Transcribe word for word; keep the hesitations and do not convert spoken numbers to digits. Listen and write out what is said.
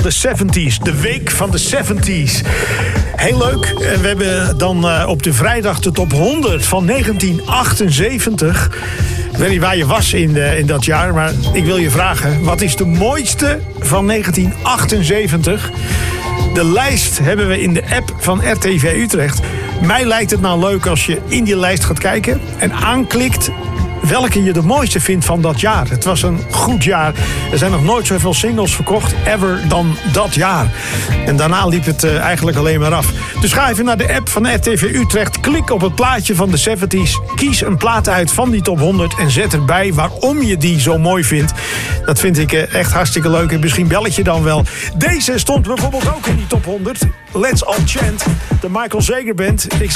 de zeventig. De week van de zeventig. Heel leuk. En we hebben dan uh, op de vrijdag de top honderd van negentien achtenzeventig. Ik weet niet waar je was in, uh, in dat jaar, maar ik wil je vragen: wat is de mooiste van negentien achtenzeventig? De lijst hebben we in de app van R T V Utrecht. Mij lijkt het nou leuk als je in die lijst gaat kijken en aanklikt welke je de mooiste vindt van dat jaar. Het was een goed jaar. Er zijn nog nooit zoveel singles verkocht, ever, dan dat jaar. En daarna liep het uh, eigenlijk alleen maar af. Dus ga even naar de app van R T V Utrecht. Klik op het plaatje van de zeventig. Kies een plaat uit van die top honderd en zet erbij waarom je die zo mooi vindt. Dat vind ik uh, echt hartstikke leuk. En misschien bel ik je dan wel. Deze stond bijvoorbeeld ook in die top honderd. Let's All Chant, de Michael Zager Band. Ik